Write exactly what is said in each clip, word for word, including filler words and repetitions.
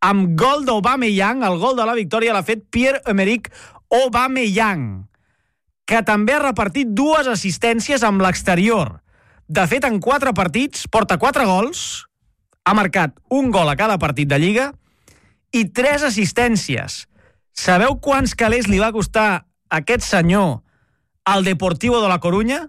amb gol d'Aubameyang. El gol de la victòria l'ha fet Pierre-Emerick Aubameyang, que també ha repartit dues assistències amb l'exterior. De fet, en quatre partits porta quatre gols, ha marcat un gol a cada partit de Lliga i tres assistències. Sabeu quants calés li va costar a aquest senyor al Deportivo de la Corunya?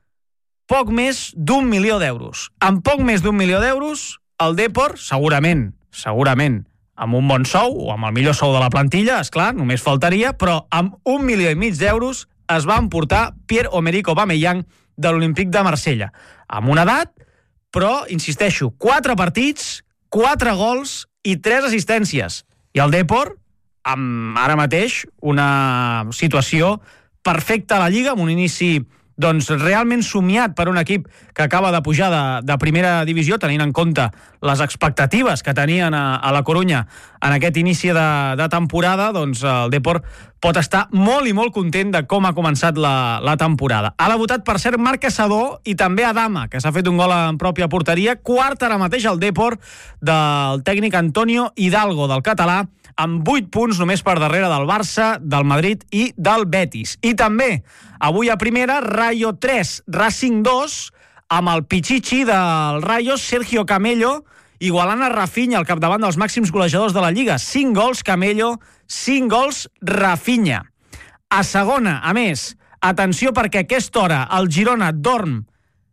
Poc més d'un milió d'euros. Amb poc més d'un milió d'euros, el Depor, segurament, segurament, amb un bon sou, o amb el millor sou de la plantilla, esclar, només faltaria, però amb un milió i mig d'euros es va emportar Pierre-Emerick Aubameyang de l'Olímpic de Marsella. Amb una edat, però, insisteixo, quatre partits, quatre gols i tres assistències. I el Depor, amb ara mateix una situació perfecta a la Lliga, amb un inici doncs realment somiat per un equip que acaba de pujar de, de primera divisió, tenint en compte les expectatives que tenien a, a la Corunya en aquest inici de, de temporada, doncs el Depor pot estar molt i molt content de com ha començat la, la temporada. Ha debutat, per cert, Marc Caçador i també Adama, que s'ha fet un gol en pròpia porteria. Quart ara mateix el Depor del tècnic Antonio Hidalgo, del català, amb vuit punts només per darrere del Barça, del Madrid i del Betis. I també, avui a primera, Rayo tres, Racing dos, amb el Pichichi del Rayo, Sergio Camello, igualant a Rafinha al capdavant dels màxims golejadors de la Lliga. cinc gols Camello, cinc gols Rafinha. A segona, a més, atenció perquè a aquesta hora el Girona dorm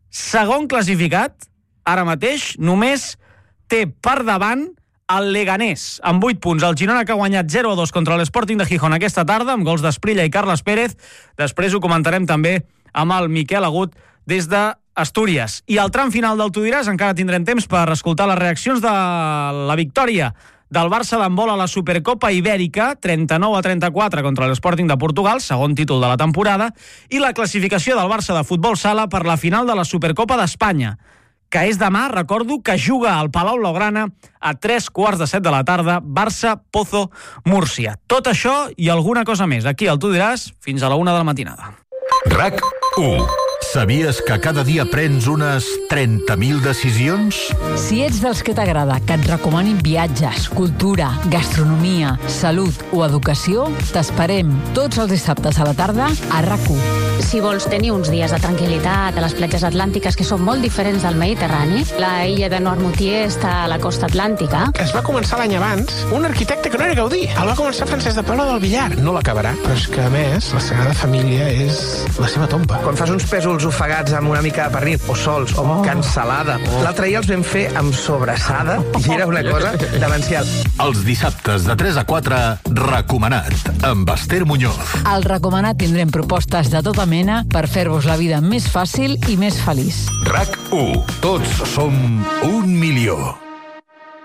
segon classificat, ara mateix només té per davant el Leganés, amb vuit punts. El Girona, que ha guanyat zero a dos contra l'Sporting de Gijón aquesta tarda, amb gols d'Esprilla i Carles Pérez. Després ho comentarem també amb el Miquel Agut des d'Astúries. I al tram final del Tu diràs encara tindrem temps per escoltar les reaccions de la victòria del Barça d'handbol a la Supercopa Ibèrica, trenta-nou a trenta-quatre contra l'Sporting de Portugal, segon títol de la temporada, i la classificació del Barça de futbol sala per la final de la Supercopa d'Espanya, que és demà, recordo, que juga al Palau Blaugrana a tres quarts de set de la tarda, Barça-Pozo Múrcia. Tot això i alguna cosa més. Aquí al Tu diràs, fins a la una de la matinada. RAC u. Sabies que cada dia prens unes trenta mil decisions? Si ets dels que t'agrada que et recomanin viatges, cultura, gastronomia, salut o educació, t'esperem tots els dissabtes a la tarda a RAC u. Si vols tenir uns dies de tranquil·litat a les platges atlàntiques que són molt diferents del Mediterrani, la illa de Noirmoutier està a la costa atlàntica. Es va començar l'any abans un arquitecte que no era Gaudí. El va començar Francesc de Paula del Villar. No l'acabarà, però és que, a més, la Sagrada Família és la seva tomba. Quan fas uns pèsols ofegats amb una mica de pernil, o sols, o oh. cansalada. Oh. L'altre dia els vam fer amb sobrassada i era una cosa demencial. Els dissabtes de tres a quatre, Recomanat, amb Esther Muñoz. Al Recomanat tindrem propostes de tota mena per fer-vos la vida més fàcil i més feliç. RAC u. Tots som un milió.